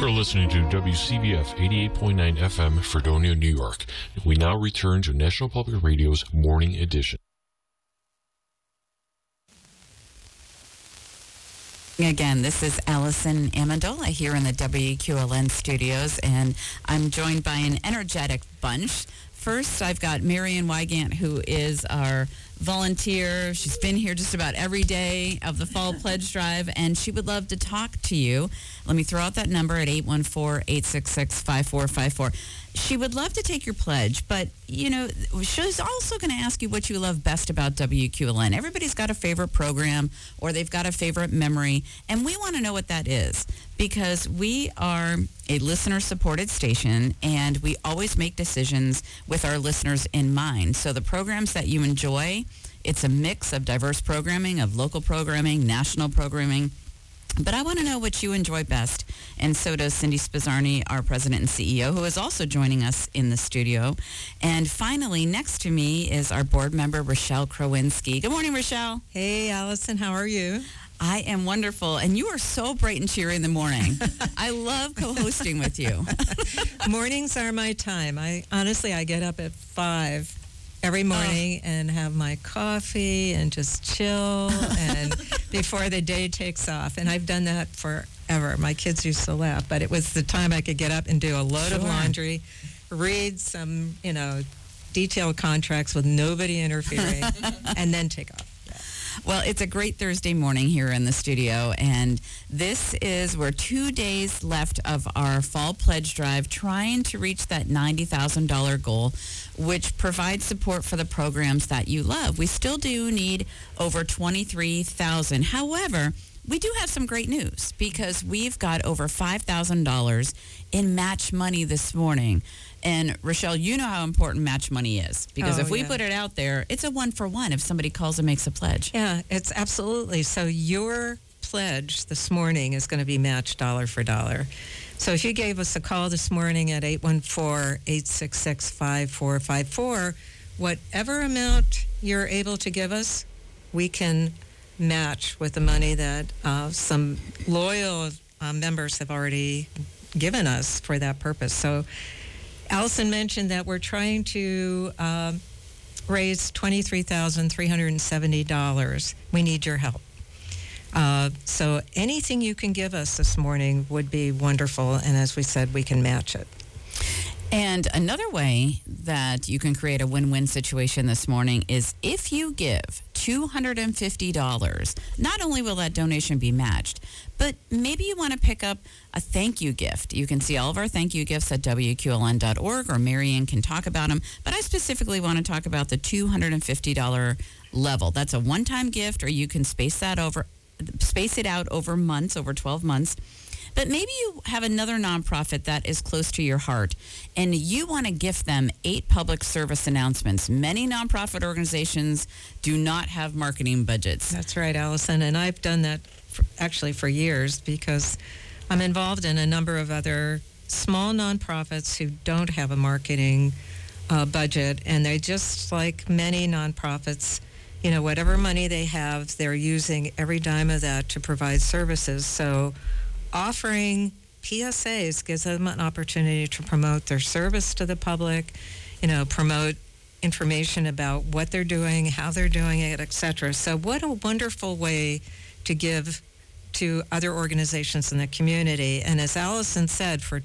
You're listening to WCBF 88.9 FM, Fredonia, New York. We now return to National Public Radio's Morning Edition. Again, this is Allison Amendola here in the WQLN studios, and I'm joined by an energetic bunch. First, I've got Marian Wygant, who is our volunteer. She's been here just about every day of the Fall Pledge Drive, and she would love to talk to you. Let me throw out that number at 814-866-5454. She would love to take your pledge, but, she's also going to ask you what you love best about WQLN. Everybody's got a favorite program, or they've got a favorite memory, and we want to know what that is, because we are a listener-supported station, and we always make decisions with our listeners in mind. So the programs that you enjoy, it's a mix of diverse programming, of local programming, national programming. But I want to know what you enjoy best. And so does Cindy Spizzarni, our president and CEO, who is also joining us in the studio. And finally, next to me is our board member, Rochelle Krawinski. Good morning, Rochelle. Hey, Allison. How are you? I am wonderful. And you are so bright and cheery in the morning. I love co-hosting with you. Mornings are my time. I get up at 5 every morning and have my coffee and just chill and before the day takes off. And I've done that forever. My kids used to laugh, but it was the time I could get up and do a load of laundry, read some, detailed contracts with nobody interfering, and then take off. Well, it's a great Thursday morning here in the studio, and we're 2 days left of our Fall Pledge Drive, trying to reach that $90,000 goal, which provides support for the programs that you love. We still do need over $23,000. However, we do have some great news, because we've got over $5,000 in match money this morning. And Rochelle, you know how important match money is, because if we put it out there, it's a 1-for-1 if somebody calls and makes a pledge. Yeah, it's absolutely. So your pledge this morning is going to be matched dollar for dollar. So if you gave us a call this morning at 814-866-5454, whatever amount you're able to give us, we can match with the money that some loyal members have already given us for that purpose. So Allison mentioned that we're trying to raise $23,370. We need your help. So anything you can give us this morning would be wonderful. And as we said, we can match it. And another way that you can create a win-win situation this morning is if you give $250, not only will that donation be matched, but maybe you want to pick up a thank you gift. You can see all of our thank you gifts at WQLN.org, or Marian can talk about them. But I specifically want to talk about the $250 level. That's a one-time gift, or you can space it out over months, over 12 months. But maybe you have another nonprofit that is close to your heart, and you want to gift them 8 public service announcements. Many nonprofit organizations do not have marketing budgets. That's right, Allison. And I've done that for years, because I'm involved in a number of other small nonprofits who don't have a marketing budget. And they, just like many nonprofits, whatever money they have, they're using every dime of that to provide services. So offering PSAs gives them an opportunity to promote their service to the public, promote information about what they're doing, how they're doing it, etc. So what a wonderful way to give to other organizations in the community. And as Allison said, for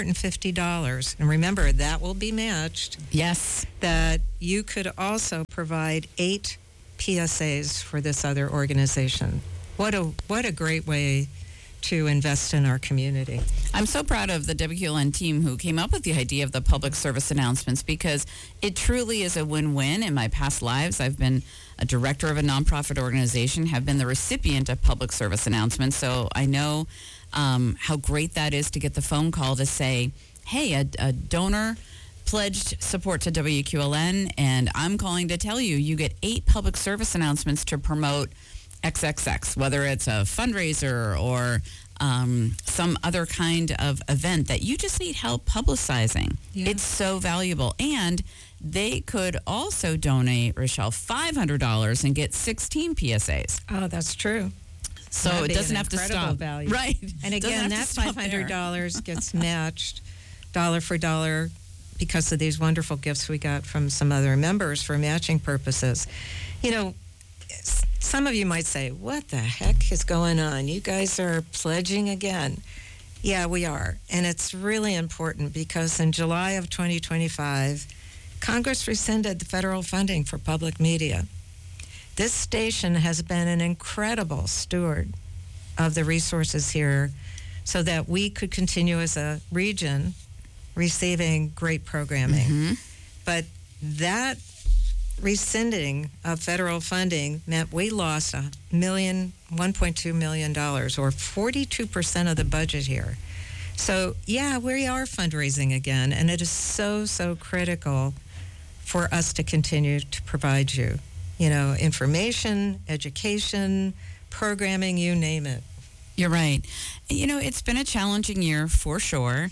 $250, and remember, that will be matched. Yes. That you could also provide 8 PSAs for this other organization. What a great way to invest in our community. I'm so proud of the WQLN team who came up with the idea of the public service announcements, because it truly is a win-win. In my past lives, I've been a director of a nonprofit organization, have been the recipient of public service announcements, so I know how great that is to get the phone call to say, hey, a donor pledged support to WQLN, and I'm calling to tell you, you get 8 public service announcements to promote XXX, whether it's a fundraiser or some other kind of event that you just need help publicizing. Yeah. It's so valuable. And they could also donate, Rochelle, $500 and get 16 PSAs. Oh, that's true. So That'd it be doesn't an have to incredible stop. value. Right. And Doesn't again, have that to stop there. $500 gets matched dollar for dollar because of these wonderful gifts we got from some other members for matching purposes. You know, some of you might say, what the heck is going on? You guys are pledging again. Yeah, we are. And it's really important because in July of 2025, Congress rescinded the federal funding for public media. This station has been an incredible steward of the resources here so that we could continue as a region receiving great programming. But that rescinding of federal funding meant we lost $1.2 million, or 42% of the budget here. So, yeah, we are fundraising again, and it is so, so critical for us to continue to provide you, information, education, programming, you name it. You're right. It's been a challenging year for sure.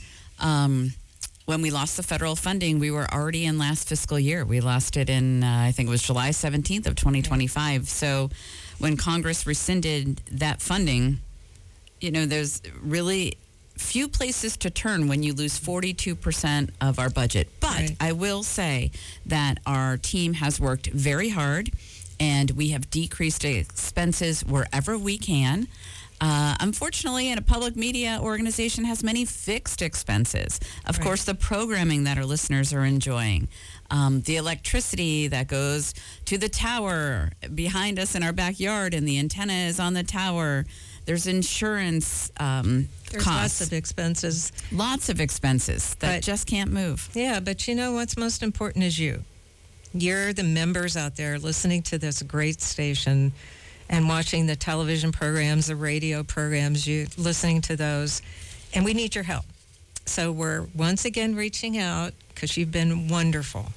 When we lost the federal funding, we were already in last fiscal year. We lost it in, I think it was July 17th of 2025. So when Congress rescinded that funding, there's really few places to turn when you lose 42% of our budget. But Right. I will say that our team has worked very hard, and we have decreased expenses wherever we can. Unfortunately, a public media organization has many fixed expenses. Of Right. course, the programming that our listeners are enjoying, the electricity that goes to the tower behind us in our backyard, and the antenna is on the tower. There's insurance There's costs. lots of expenses. Lots of expenses that But- just can't move. Yeah, but what's most important is you. You're the members out there listening to this great station and watching the television programs, the radio programs, you listening to those. And we need your help. So we're once again reaching out because you've been wonderful.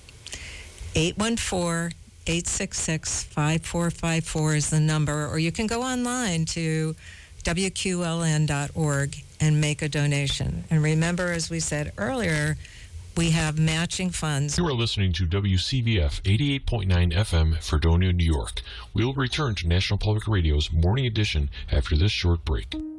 814-866-5454 is the number, or you can go online to WQLN.org and make a donation. And remember, as we said earlier, we have matching funds. You are listening to WCBF 88.9 FM, Fredonia, New York. We will return to National Public Radio's Morning Edition after this short break.